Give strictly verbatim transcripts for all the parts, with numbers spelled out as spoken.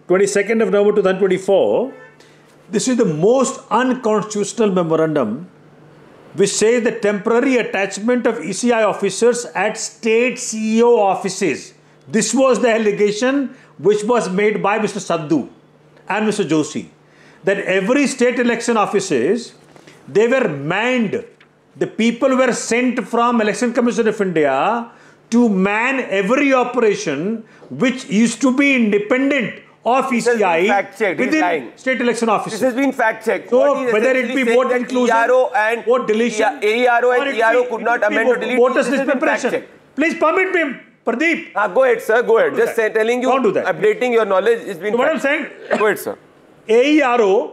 twenty-second of November twenty twenty-four, this is the most unconstitutional memorandum which says the temporary attachment of E C I officers at state C E O offices. This was the allegation which was made by Mister Sadhu and Mister Joshi, that every state election offices, they were manned. The people were sent from Election Commission of India to man every operation which used to be independent of E C I within state election offices. This has been fact-checked. So whether it be vote inclusion, and vote deletion, A E R O and E R O could not amend or delete. Voters list preparation. Please permit me, Pradeep. Ah, go ahead, sir. Go ahead. Just say, telling you, do that. updating your knowledge has been. So what I'm saying. Go ahead, sir. A E R O,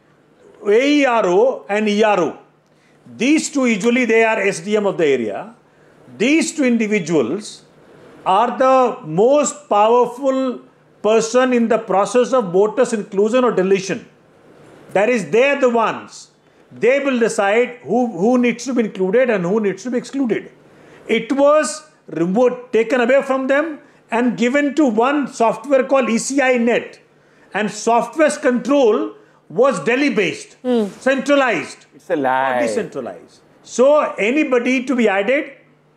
hmm. A E R O and E R O. These two, usually they are S D M of the area. These two individuals are the most powerful person in the process of voters inclusion or deletion. That is, they are the ones. They will decide who, who needs to be included and who needs to be excluded. It was removed, taken away from them and given to one software called E C I Net. And software's control was Delhi-based, mm. centralized. It's a lie. Not decentralized. So anybody to be added,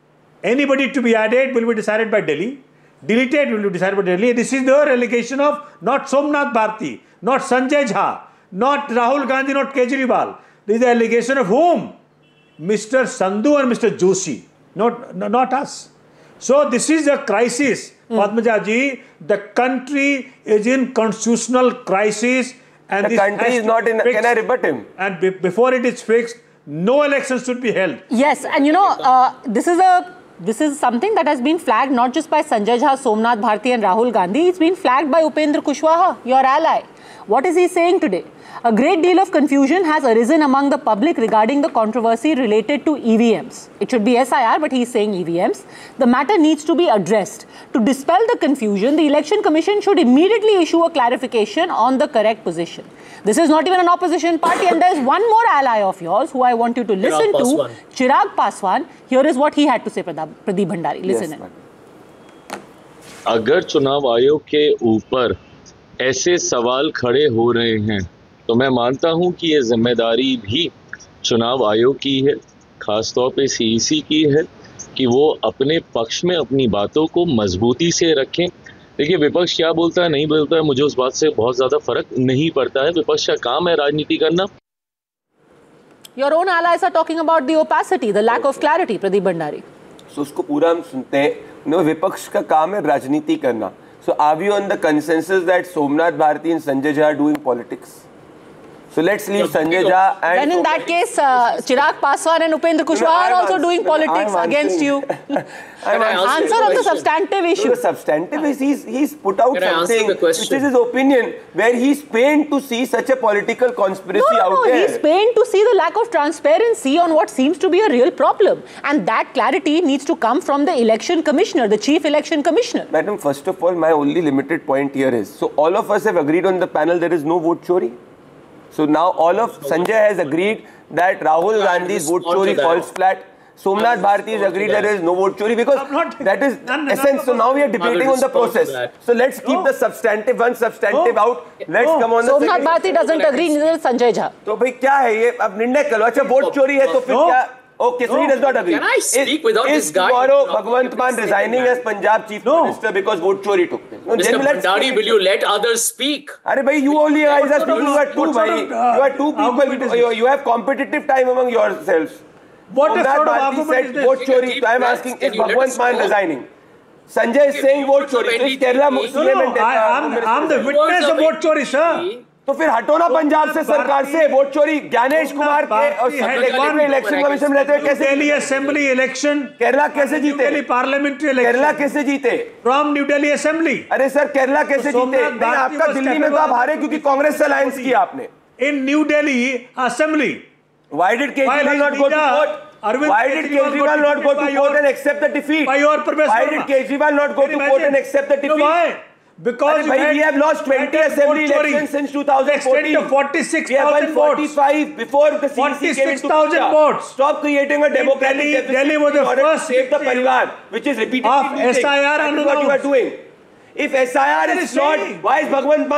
anybody to be added will be decided by Delhi. Deleted will be decided by Delhi. This is the allegation of not Somnath Bharti, not Sanjay Jha, not Rahul Gandhi, not Kejriwal. This is the allegation of whom? Mister Sandhu and Mister Joshi, not, not us. So this is a crisis. Mm. Padmaja ji, the country is in constitutional crisis. And the country is not in, can I rebut him? And be, before it is fixed, no elections should be held. Yes, and you know, uh, this is a This is something that has been flagged not just by Sanjay Jha, Somnath Bharti and Rahul Gandhi. It's been flagged by Upendra Kushwaha, your ally. What is he saying today? A great deal of confusion has arisen among the public regarding the controversy related to E V Ms. It should be S I R, but he's saying E V Ms. The matter needs to be addressed. To dispel the confusion, the Election Commission should immediately issue a clarification on the correct position. This is not even an opposition party, and there is one more ally of yours who I want you to listen to, Chirag Paswan. Here is what he had to say, Pradeep Bhandari. Listen in. अगर चुनाव आयोग के ऊपर ऐसे सवाल खड़े हो रहे हैं तो मैं मानता हूं कि ये जिम्मेदारी भी चुनाव आयोग की है, खासतौर पे सीईसी की है कि वो अपने पक्ष में अपनी बातों को मजबूती से रखें। देखिए, विपक्ष क्या बोलता है नहीं बोलता है, मुझे उस बात से बहुत ज्यादा फर्क नहीं पड़ता है। विपक्ष का काम है राजनीति करना। Your own allies are talking about the opacity, the lack of clarity, Pradeep Bhandari. So उसको पूरा हम सुनते हैं। No, विपक्ष का काम है राजनीति करना। So are we on the consensus that Somnath Bharti and Sanjay Jha are doing politics? So let's leave Sanjay Jha and... Then in that case, uh, Chirag Paswan and Upendra Kushwaha are also doing politics against you. Answer on the substantive issue. No, the substantive is he's, he's put out something which is his opinion, where he's pained to see such a political conspiracy no, no, out no. there. He's pained to see the lack of transparency on what seems to be a real problem. And that clarity needs to come from the election commissioner, the chief election commissioner. Madam, first of all, my only limited point here is, so all of us have agreed on the panel there is no vote chori. So now all of Sanjay has agreed that Rahul Gandhi's vote chori falls flat. Somnath Bharti has agreed there is no vote chori because that is essence. So now we are debating on the process. So let's keep the substantive one substantive out. Let's come on the Somnath Bharti doesn't agree, neither Sanjay Jha. तो भाई क्या है ये अब निर्णय करो अच्छा vote चोरी है तो फिर क्या Okay, so he does not agree. Can I speak without is, this guy? Is tomorrow Bhagwant Mann resigning as Punjab Chief no. Minister because vote chori took place? No, Mister Bhandari, will you let others speak? Arey bhai, you only guys are speaking. You are two, bhai. You are two people. You, you have competitive time among yourselves. What is sort of argument said is this? Vote chori. So I am asking, is Bhagwant Mann resigning? Sanjay is saying vote chori. So is Kerala no, no, I am the witness of vote chori, sir. तो फिर हटो ना पंजाब से सरकार से vote चोरी ज्ञानेश कुमार के और इलेक्शन कमीशन रहते हुए कैसे दिल्ली असेंबली इलेक्शन केरला कैसे जीते दिल्ली पार्लियामेंट्री इलेक्शन केरला कैसे जीते फ्रॉम न्यू दिल्ली असेंबली अरे सर केरला कैसे जीते आपका दिल्ली में तो आप हारे क्योंकि कांग्रेस से अलायंस किया आपने इन new Delhi assembly why did Kejriwal not go to court Why did Kejriwal not go to court and accept the defeat? Why did Kejriwal not go to court and accept the defeat? Why? Because we have lost twenty assembly elections since two thousand fourteen. To forty-six thousand forty-five before the C C came into forty-six thousand Stop creating a democratic Delhi, deficit. Delhi was the first save the Parivar, which is repeatedly of S I R. That is what you are doing. If S I R is flawed, why is Bhagwant Mann